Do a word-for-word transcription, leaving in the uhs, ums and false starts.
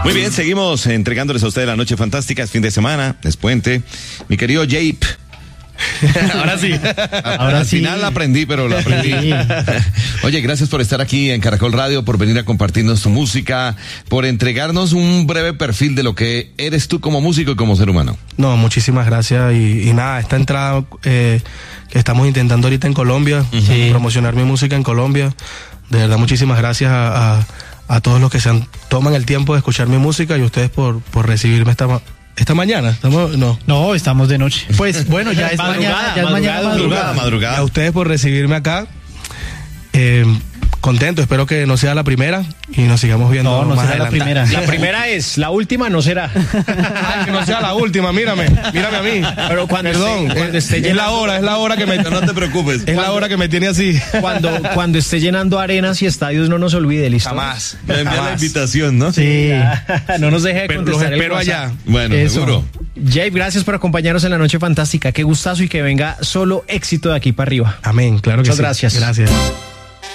Muy bien, seguimos entregándoles a ustedes la noche fantástica, es fin de semana, es puente. Mi querido Jape. Ahora sí. Ahora Al sí. final la aprendí, pero la aprendí. Sí. Oye, gracias por estar aquí en Caracol Radio, por venir a compartirnos tu música, por entregarnos un breve perfil de lo que eres tú como músico y como ser humano. No, muchísimas gracias. Y, y nada, esta entrada eh, que estamos intentando ahorita en Colombia, sí. promocionar mi música en Colombia. De verdad, muchísimas gracias a, a, a todos los que se han, toman el tiempo de escuchar mi música y ustedes por, por recibirme esta ¿Esta mañana? ¿Estamos? No. No, estamos de noche. Pues bueno, ya es mañana. Ya es mañana madrugada. madrugada. A ustedes por recibirme acá. Eh, contento, espero que no sea la primera y nos sigamos viendo. No, no más será adelante. la primera. La primera es, la última no será. Ay, que no sea la última, mírame, mírame a mí. Pero cuando Perdón, esté, cuando esté es llenando, la hora, es la hora que me... No te preocupes. Es cuando, la hora que me tiene así. Cuando, cuando esté llenando arenas y estadios, no nos olvide, ¿listo? Jamás. Me envía la invitación, ¿no? Sí. No nos deje de Pero contestar. los espero allá. Bueno, Eso. seguro. Jape, gracias por acompañarnos en la noche fantástica. Qué gustazo y que venga solo éxito de aquí para arriba. Amén, claro que Muchas sí. gracias. Gracias.